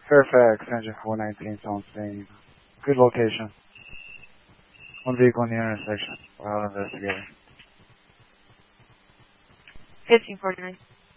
Fairfax, engine 419, on scene. Good location. One vehicle in the intersection. While investigating. 1549.